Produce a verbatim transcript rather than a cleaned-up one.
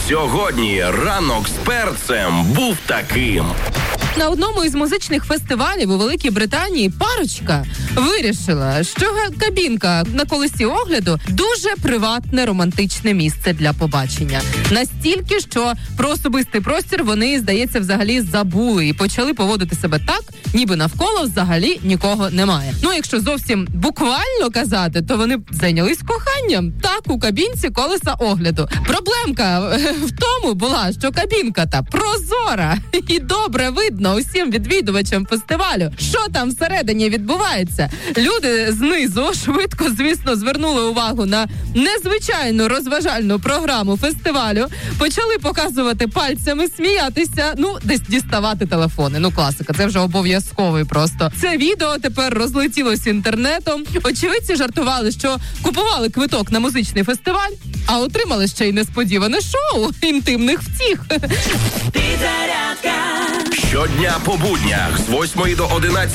Сьогодні ранок з перцем був таким. На одному із музичних фестивалів у Великій Британії парочка вирішила, що кабінка на колесі огляду дуже приватне романтичне місце для побачення. Настільки, що про особистий простір вони, здається, взагалі забули і почали поводити себе так, ніби навколо взагалі нікого немає. Ну, якщо зовсім буквально казати, то вони зайнялись коханням. Так, у кабінці колеса огляду. Проблемка в тому була, що кабінка та прозора і добре видно усім відвідувачам фестивалю, що там всередині відбувається. Люди знизу швидко, звісно, звернули увагу на незвичайну розважальну програму фестивалю, почали показувати пальцями, сміятися, ну, десь діставати телефони. Ну, класика, це вже обов'язковий просто. Це відео тепер розлетілось інтернетом. Очевидці жартували, що купували квиток на музичний фестиваль, а отримали ще й несподіване шоу інтимних втіх. Щодня по буднях з восьмої до одинадцятої